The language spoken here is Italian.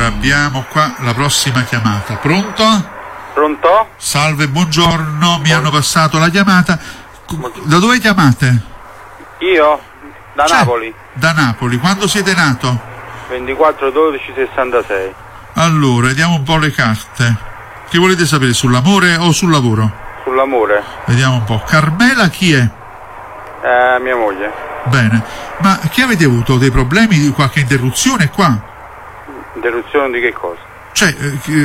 abbiamo qua la prossima chiamata. Pronto? Pronto? Salve, buongiorno, mi hanno passato la chiamata. Da dove chiamate? Io? Da Napoli. Da Napoli. Quando siete nato? 24/12/66. Allora, vediamo un po' le carte. Che volete sapere, sull'amore o sul lavoro? Sull'amore. Vediamo un po'. Carmela chi è? Mia moglie. Bene. Ma che avete avuto? Dei problemi? Qualche interruzione qua? Interruzione di che cosa? Cioè,